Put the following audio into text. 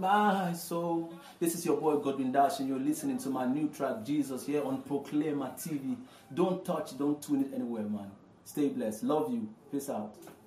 My soul. This is your boy Godwin Dash, and you're listening to my new track Jesus here on Proclaimer TV. Don't touch, don't tune it anywhere, man. Stay blessed. Love you. Peace out.